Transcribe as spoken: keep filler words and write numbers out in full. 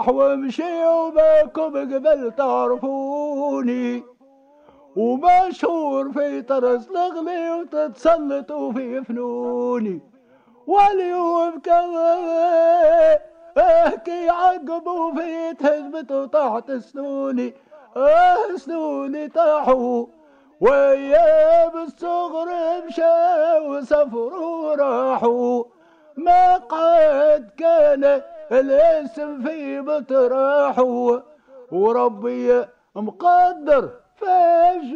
راح وامشي وباكم قبل تعرفوني، ومشهور في طرز لغلي وتتسلطوا في فنوني. واليوم كمان احكي عقبوا في تهزمتوا تحت سنوني. اه سنوني طاحوا وايام الصغر مشوا وسافروا راحوا، ما قد كان الاسم في مطرحه، وربي مقدر فاج